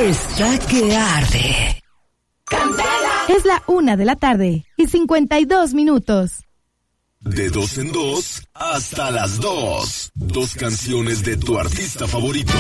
está que arde. Es la 1:52 p.m. De 2 en 2 hasta las 2. 2 canciones de tu artista favorito.